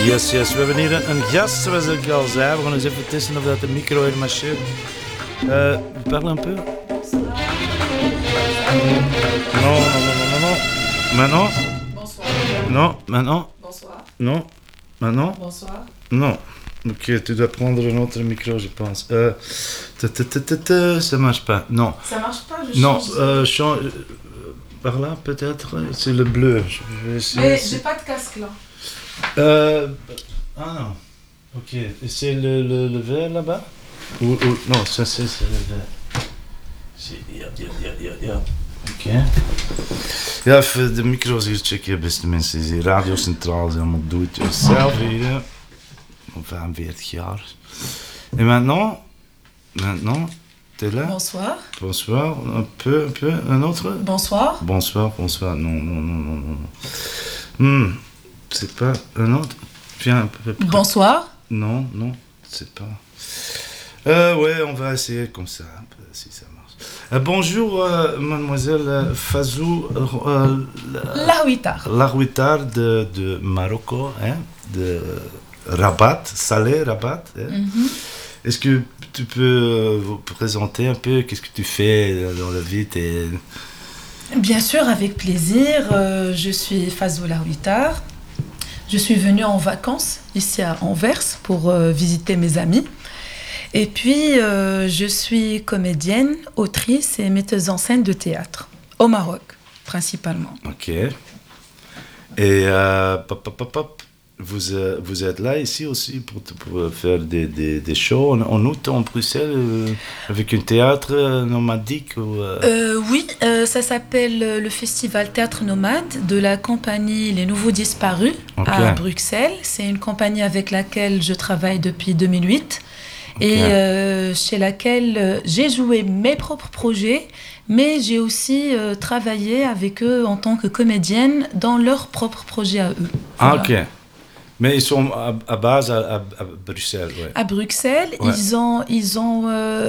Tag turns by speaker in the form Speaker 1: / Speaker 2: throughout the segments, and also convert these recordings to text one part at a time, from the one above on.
Speaker 1: Yes, we hebben hier een gast, zoals ik al zei. We gaan eens even testen of dat de micro hier marcheert. Parle un peu. Non. Maintenant.
Speaker 2: Bonsoir.
Speaker 1: Non, maintenant.
Speaker 2: Bonsoir.
Speaker 1: Non, maintenant.
Speaker 2: Bonsoir.
Speaker 1: Non. Ok, tu dois prendre un autre micro, je pense. Ça marche pas. Non.
Speaker 2: Ça marche pas, je
Speaker 1: Non,
Speaker 2: change.
Speaker 1: par là peut-être. C'est le bleu. Je vais essayer.
Speaker 2: Mais j'ai pas de casque là.
Speaker 1: Ah non. Ok. Et c'est le vert là-bas? Ou non, ça c'est le vert. Ja. Oké. Ja, even de micro's hier checken, beste mensen. Die radiocentraal is helemaal do-it-yourself hier. Al 45 jaar. Et maintenant, t'es là?
Speaker 2: Bonsoir.
Speaker 1: Bonsoir. Un peu, un autre?
Speaker 2: Bonsoir.
Speaker 1: Bonsoir. Non. C'est pas un autre? Viens un peu près.
Speaker 2: Bonsoir.
Speaker 1: Non, c'est pas. Ouais, on va essayer comme ça, un peu, si ça marche. Bonjour, mademoiselle Fazou Larouitard de Maroc, hein, de Rabat, Salé Rabat. Hein.
Speaker 2: Mm-hmm.
Speaker 1: Est-ce que tu peux vous présenter un peu qu'est-ce que tu fais dans la vie?
Speaker 2: Bien sûr, avec plaisir. Je suis Fazou Larouitard. Je suis venue en vacances ici à Anvers pour visiter mes amis. Et puis, je suis comédienne, autrice et metteuse en scène de théâtre, au Maroc, principalement.
Speaker 1: Ok. Et vous êtes là ici aussi pour faire des shows en août en Bruxelles avec un théâtre nomadique ou
Speaker 2: Oui, ça s'appelle le festival Théâtre Nomade de la compagnie Les Nouveaux Disparus à Bruxelles. C'est une compagnie avec laquelle je travaille depuis 2008. Et chez laquelle j'ai joué mes propres projets, mais j'ai aussi travaillé avec eux en tant que comédienne dans leurs propres projets à eux.
Speaker 1: Voilà. Ah, ok. Mais ils sont à base à Bruxelles, ouais.
Speaker 2: À Bruxelles, ouais. Ils ont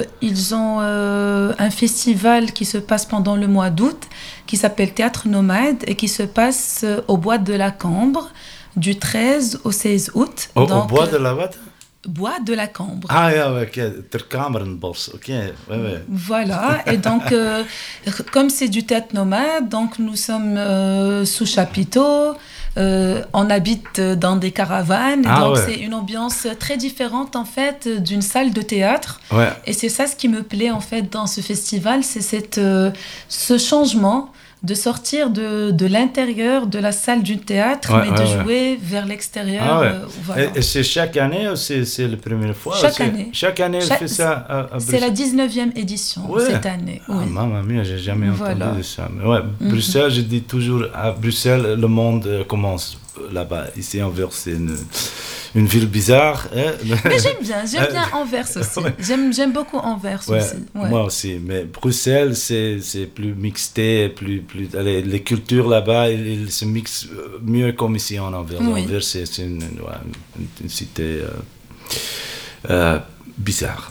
Speaker 2: un festival qui se passe pendant le mois d'août, qui s'appelle Théâtre Nomade et qui se passe au Bois de la Cambre du 13 au 16 août.
Speaker 1: Au Bois de la Watt?
Speaker 2: Bois de la Cambre.
Speaker 1: Ah ja, ok. Ter Kamerenbos, ok. Ouais.
Speaker 2: Voilà, et donc, comme c'est du théâtre nomade, donc nous sommes sous chapiteau, on habite dans des caravanes, donc c'est une ambiance très différente en fait d'une salle de théâtre. Ouais. Et c'est ça ce qui me plaît en fait dans ce festival, c'est ce changement de sortir de l'intérieur de la salle du théâtre, mais de jouer vers l'extérieur.
Speaker 1: Ah ouais.
Speaker 2: Voilà.
Speaker 1: Et c'est chaque année ou c'est la première fois? Chaque année, elle fait ça à Bruxelles? C'est
Speaker 2: la 19e édition cette année.
Speaker 1: Oui. Ah, mamma mia, j'ai jamais entendu de ça. Mais Bruxelles, je dis toujours, à Bruxelles, le monde commence là-bas. Ici, Anvers, c'est une ville bizarre. Hein?
Speaker 2: Mais j'aime bien Anvers aussi. J'aime beaucoup Anvers aussi. Ouais.
Speaker 1: Moi aussi, mais Bruxelles, c'est plus mixté, les cultures là-bas, ils se mixent mieux comme ici en Anvers. Oui. Anvers, c'est une cité bizarre.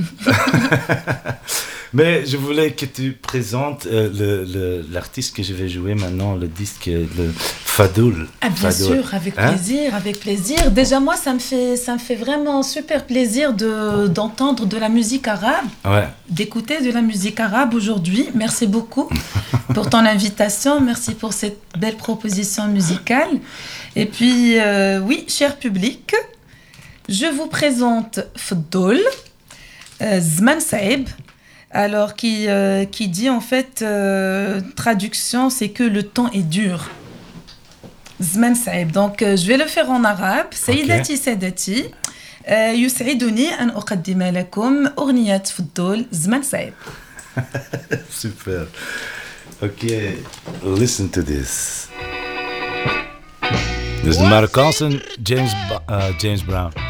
Speaker 1: Mais je voulais que tu présentes l'artiste que je vais jouer maintenant, le disque, le Fadoul.
Speaker 2: Ah, bien sûr, avec plaisir. Déjà, moi, ça me fait vraiment super plaisir d'entendre de la musique arabe, d'écouter de la musique arabe aujourd'hui. Merci beaucoup pour ton invitation, merci pour cette belle proposition musicale. Et puis, oui, cher public, je vous présente Fadoul, Zman Saeb. Alors, qui dit en fait, traduction, c'est que le temps est dur. Zman Saeb. Donc, je vais le faire en arabe. Sayyidati Sadati, يسعدني أن أقدم لكم أغنية فضول زمان صعيب.
Speaker 1: Super. Okay, listen to this. This is the Marokkaanse James Brown.